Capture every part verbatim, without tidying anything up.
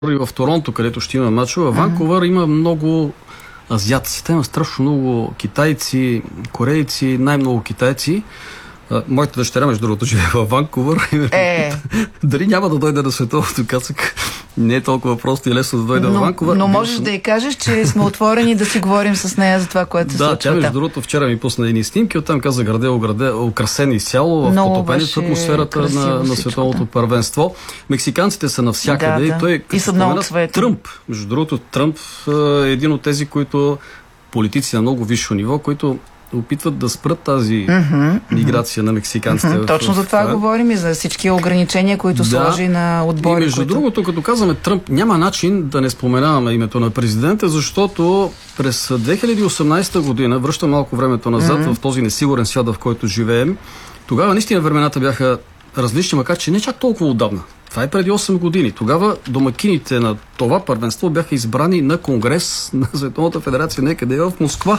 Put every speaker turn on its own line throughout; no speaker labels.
и в Торонто, където ще има мачове. В Ванкувър има много азиатци. Те има страшно много китайци, корейци, най-много китайци. Моята дъщеря, между другото, живее във Ванкувър.
Е.
Дали няма да дойде на световното, казах, не е толкова просто и лесно да дойде
но,
в Ванкувър.
Но можеш да й кажеш, че сме отворени да си говорим с нея за това, което се
да,
случва.
тя, между другото, вчера ми пусна едни снимки, оттам каза градел, градел, украсен изцяло в потопени в атмосферата на, на световното да. първенство. Мексиканците са навсякъде.
Да, да.
И, той,
и са много цвети.
Тръмп, между другото, Тръмп е един от тези, които политици на много висше ниво, които опитват да спрат тази mm-hmm, миграция mm-hmm. на мексиканците.
Mm-hmm. Точно за това, това говорим и за всички ограничения, които да. сложи на отбори.
И между
които...
другото, като казваме Тръмп, няма начин да не споменаваме името на президента, защото през две хиляди и осемнадесета година, връща малко времето назад mm-hmm. в този несигурен свят, в който живеем, тогава наистина времената бяха различни, макар че не чак толкова отдавна. Това е преди осем години. Тогава домакините на това първенство бяха избрани на конгрес на Световната федерация некъде в Москва.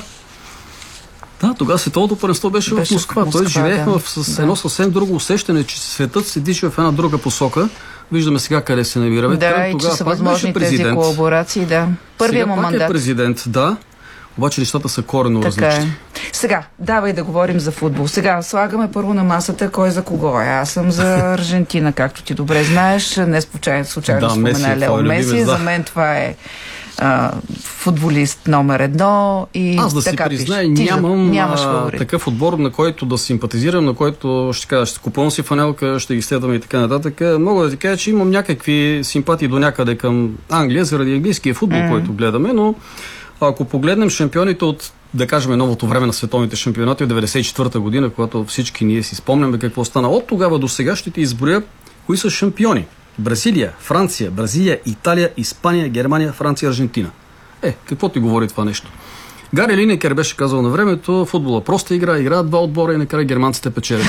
Да, тогава световното първенство беше, беше в Москва. Тоест живеехме да. с едно съвсем друго усещане, че светът се движи в една друга посока. Виждаме сега къде се намираме.
Да,
Тръмп,
и че са възможни тези колаборации, да. Първият му мандат.
Сега пак е президент, да. Обаче нещата са коренно
така
различни.
Е. Сега, давай да говорим за футбол. Сега слагаме първо на масата кой за кого е. Аз съм за Аржентина, както ти добре знаеш. Не случайно, случайно да, спомена Лео Меси. Да. За мен това е а, футболист номер едно. И
аз да
така
си призная, нямам
а,
такъв отбор, на който да симпатизирам, на който ще кажа, ще купувам си фанелка, ще ги следвам и така нататък. Мога да ти кажа, че имам някакви симпатии до някъде към Англия, заради английския футбол, mm. който гледаме, но ако погледнем шампионите от, да кажем, новото време на световните шампионати от деветдесет и четвърта година, когато всички ние си спомняме какво стана, от тогава до сега ще ти изброя кои са шампиони. Бразилия, Франция, Бразилия, Италия, Испания, Германия, Франция, Аржентина. Е, какво ти говори това нещо? Гари Линекер беше казал на времето, футбола проста игра, играят два отбора и накрая германците печелят.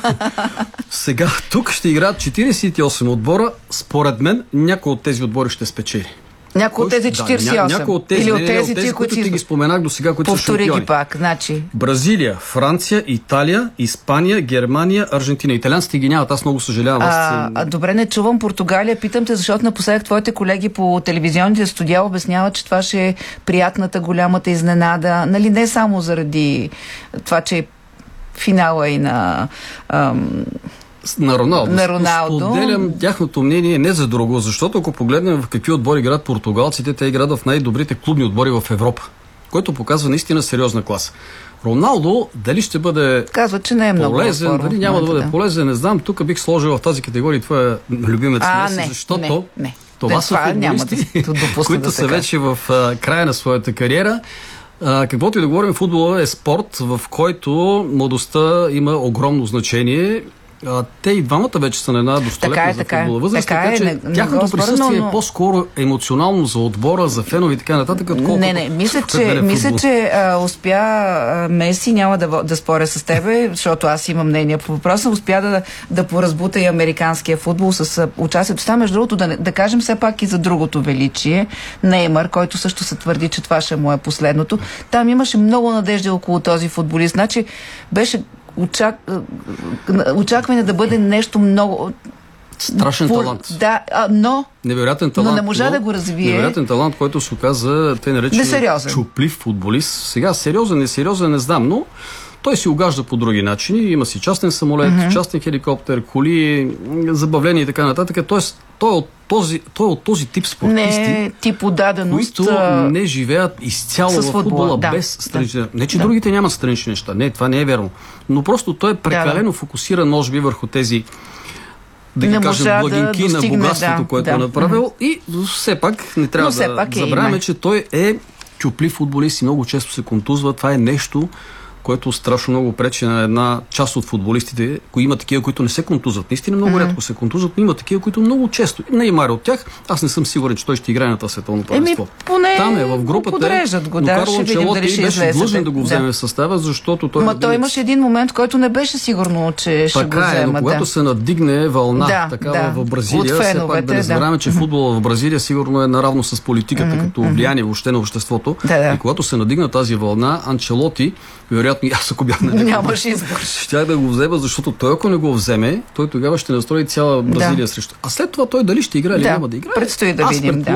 Сега тук ще играят четиридесет и осем отбора. Според мен някой от тези отбори ще спечели.
Някои от тези четиридесет и осем.
Да, някои от тези,
или
от тези,
тези,
които
ти
ти ги споменах до сега, които са шампиони.
Повтори ги пак, значи.
Бразилия, Франция, Италия, Испания, Германия, Аржентина. Италианците ги нямат, аз много съжалявам. Аз...
А, а, добре, не чувам Португалия. Питам те, защото напоследък твоите колеги по телевизионните студия обясняват, че това ще е приятната, голямата изненада. Нали, не само заради това, че е финала и на... Ам...
На Роналдо.
На Роналдо.
Споделям тяхното мнение не за друго, защото ако погледнем в какви отбори играят португалците, те играят в най-добрите клубни отбори в Европа, което показва наистина сериозна класа. Роналдо, дали ще бъде
казва, че не е много
полезен, дали няма да бъде да. полезен, не знам. Тук бих сложил в тази категория твоя любимец Меси, защото
не, не.
това
не,
са футболисти,
да
които
да
са вече в а, края на своята кариера. А, каквото и да говорим, футбола е спорт, в който младостта има огромно значение. А, те и двамата вече са на една достолетна за футбола възраст, така, така, така че не, тяхното присъствие но... е по-скоро емоционално за отбора, за фенове и така нататък. Отколкото,
не, не, мисля, че, мисля, че а, успя а, Меси, няма да, да споря с тебе, защото аз имам мнение по въпроса, успя да, да поразбута и американския футбол с а, участието. Става, между другото, да, да кажем все пак и за другото величие, Неймар, който също се твърди, че това ще му е последното. Там имаше много надежда около този футболист. Значи беше Очак... очакване да бъде нещо много...
Страшен
По...
талант.
Да, а, но...
Невероятен талант.
Но не можа
но...
да го развие.
Невероятен талант, който се оказа, те наречени чуплив футболист. Сега сериозен, несериозен, не знам, но той си угажда по други начини. Има си частен самолет, mm-hmm. частен хеликоптер, коли, забавления и така нататък. Тоест, той е от този, той е от този тип спортисти,
не тип отдаденост,
които не живеят изцяло в футбола, футбола да, без странични да, Не, че да. другите нямат странични неща. Не, това не е верно. Но просто той е прекалено да, да. фокусиран, може би, върху тези да ги кажем, благинки да достигне, на богатството, да, което да. е направил. Mm-hmm. И все пак не трябва Но да забравяме, е че той е чуплив футболист и много често се контузва. Това е нещо, което страшно много пречи на една част от футболистите, кои има такива, които не се контузват. Наистина много mm-hmm. рядко се контузват, но има такива, които много често. Неймар от тях, аз не съм сигурен, че той ще играе на това световно първенство. Там е в групата.
Го,
но
да,
Карло Анчелоти беше излезете. длъжен да го вземе да. в състава, защото той...
Ма той имаше един момент, който не беше сигурно, че ще
така
го взема.
Е, но когато
да.
се надигне вълна,
да,
такава
да.
в Бразилия, все пак да не забравяме, че футбола в Бразилия сигурно е наравно с политиката, mm-hmm. като влияние въобще на обществото.
Да, да.
И когато се надигна тази вълна, Анчелоти вероятно вероятно и аз, ако бях на него,
нямаш избор.
щях да го взема, защото той, ако не го вземе, той тогава ще настрои цяла Бразилия
да.
срещу. А след това той дали ще играе или
да.
няма да играе.
Предстои да
аз
видим. Да.